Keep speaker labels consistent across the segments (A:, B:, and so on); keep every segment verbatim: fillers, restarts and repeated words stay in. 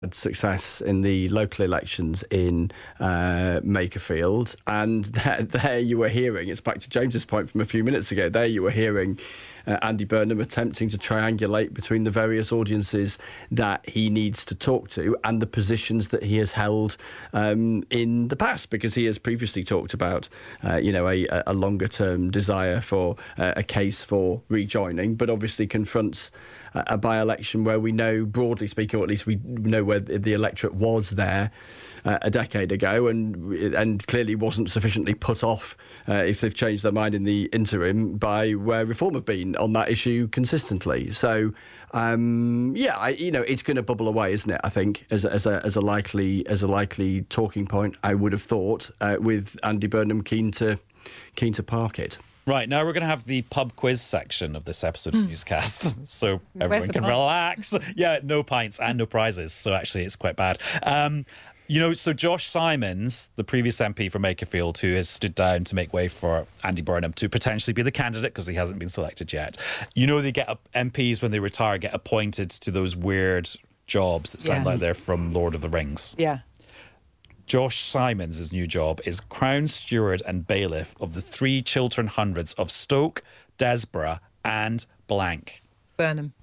A: success in the local elections in uh, Makerfield, and there, there you were hearing, it's back to James's point from a few minutes ago, there you were hearing uh, Andy Burnham attempting to triangulate between the various audiences that he needs to talk to and the positions that he has held um, in the past, because he has previously talked about uh, you know, a, a longer term desire for uh, a case for rejoining, but obviously confronts a, a by-election where we know, broadly speaking, or at least we know where the electorate was there uh, a decade ago, and and clearly wasn't sufficiently put off, uh, if they've changed their mind in the interim, by where Reform have been on that issue consistently. So, um, yeah, I, you know, it's going to bubble away, isn't it? I think as a, as a as a likely as a likely talking point, I would have thought, uh, with Andy Burnham keen to keen to park it.
B: Right, now we're going to have the pub quiz section of this episode of Newscast, so everyone can
C: pints?
B: relax. Yeah, no pints and no prizes, so actually it's quite bad. Um, you know, so Josh Simons, the previous M P from Makerfield, who has stood down to make way for Andy Burnham to potentially be the candidate because he hasn't been selected yet. You know, they get M Ps when they retire get appointed to those weird jobs that sound
C: Yeah.
B: like they're from Lord of the Rings.
C: Yeah.
B: Josh Simons' new job is Crown Steward and Bailiff of the three Chiltern Hundreds of Stoke, Desborough and blank.
C: Burnham.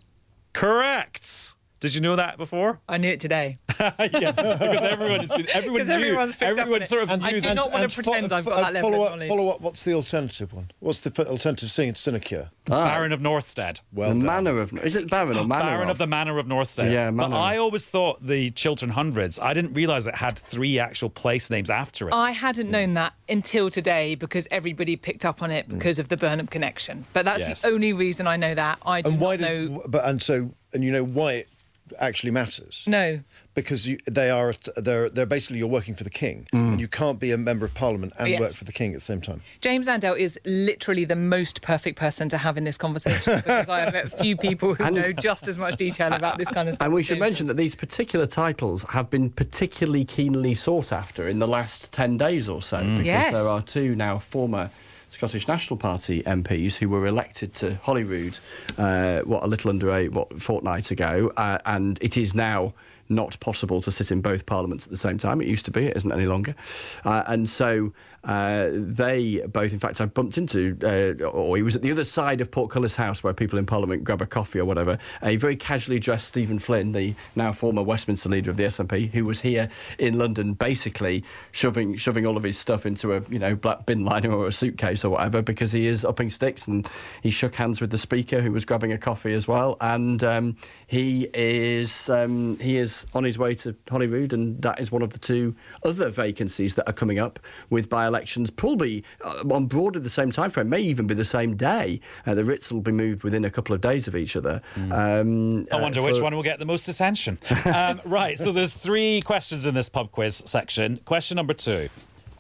B: Correct! Did you know that before?
C: I knew it today.
B: Yes, because everyone has been, everyone
C: Because
B: knew,
C: everyone's picked up
B: everyone
C: on it.
B: sort of
C: And I
B: knew
C: do
B: that.
C: not want to pretend I've got that level
D: follow
C: of
D: up,
C: knowledge.
D: Follow up, what's the alternative one? What's the f- alternative sin- sinecure?
B: Baron of Northstead.
D: Well
A: the
D: done.
A: Manor of... Is it Baron or Manor
B: Baron of the Manor of Northstead.
A: Yeah,
B: But
A: Manor.
B: I always thought the Chiltern Hundreds, I didn't realise it had three actual place names after it.
C: I hadn't known that until today because everybody picked up on it because of the Burnham connection. But that's
B: Yes.
C: the only reason I know that. I do
D: And why
C: not
D: did?
C: know...
D: But and so and you know why it actually matters?
C: No.
D: Because you, they are they're they're basically you're working for the king, and you can't be a member of parliament and
C: Yes.
D: work for the king at the same time.
C: James Landale is literally the most perfect person to have in this conversation because I have met few people who
A: And-
C: know just as much detail about this kind of stuff.
A: And we
C: as
A: should
C: James
A: mention
C: does.
A: that these particular titles have been particularly keenly sought after in the last ten days or so, because
C: Yes.
A: there are two now former Scottish National Party M Ps who were elected to Holyrood, uh, what, a little under a what, fortnight ago, uh, and it is now not possible to sit in both parliaments at the same time. It used to be, it isn't any longer. Uh, and so uh, they both, in fact, I bumped into, uh, or he was at the other side of Portcullis House where people in Parliament grab a coffee or whatever, a very casually dressed Stephen Flynn, the now former Westminster leader of the S N P, who was here in London basically shoving shoving all of his stuff into a, you know, black bin liner or a suitcase or whatever, because he is upping sticks, and he shook hands with the Speaker, who was grabbing a coffee as well, and um, he is um, he is on his way to Holyrood, and that is one of the two other vacancies that are coming up with by-elections, probably uh, on broadly the same time frame, may even be the same day. Uh, the writs will be moved within a couple of days of each other. Um,
B: I wonder
A: uh,
B: which
A: for-
B: one will get the most attention. um, right, so there's three questions in this pub quiz section. Question number two.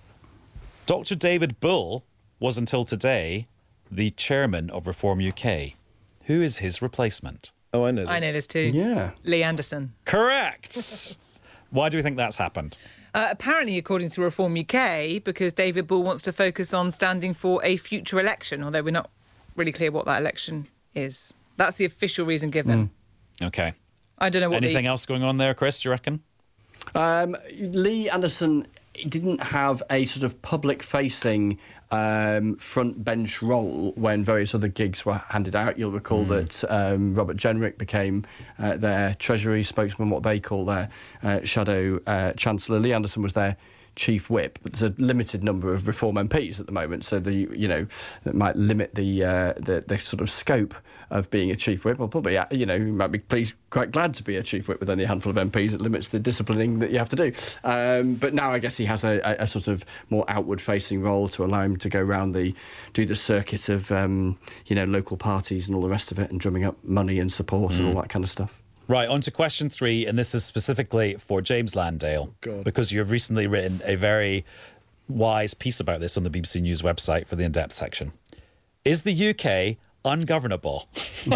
B: Doctor David Bull was until today the chairman of Reform U K. Who is his replacement?
D: Oh, I know. This.
C: I know this too.
A: Yeah.
C: Lee Anderson.
B: Correct. Why do we think that's happened?
C: Uh, apparently, according to Reform U K, because David Bull wants to focus on standing for a future election, although we're not really clear what that election is. That's the official reason given.
B: Okay.
C: I don't know what
B: Anything
C: the...
B: else going on there, Chris, do you reckon?
A: Um, Lee Anderson didn't have a sort of public-facing um, front bench role when various other gigs were handed out. You'll recall mm. that um, Robert Jenrick became uh, their Treasury spokesman, what they call their uh, shadow uh, chancellor. Lee Anderson was their chief whip, but there's a limited number of Reform M Ps at the moment, so the you know that might limit the uh, the, the sort of scope of being a chief whip. Well, probably you know you might be pleased, quite glad to be a chief whip with only a handful of M Ps. It limits the disciplining that you have to do. Um, but now I guess he has a, a, a sort of more outward-facing role to allow him to go around the do the circuit of um, you know local parties and all the rest of it, and drumming up money and support mm. and all that kind of stuff.
B: Right, on to question three, and this is specifically for James Landale,
D: God.
B: because you've recently written a very wise piece about this on the B B C News website for the in-depth section. Is the U K ungovernable? There's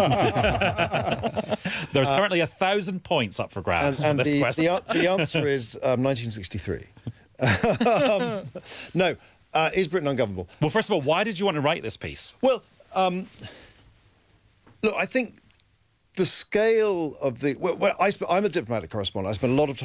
B: uh, currently a thousand points up for grabs
D: and, and
B: for this
D: the,
B: question.
D: The, the answer is um, nineteen sixty-three. um, no, uh, is Britain ungovernable?
B: Well, first of all, why did you want to write this piece?
D: Well, um, look, I think the scale of the... Well, well, I sp- I'm a diplomatic correspondent. I spent a lot of time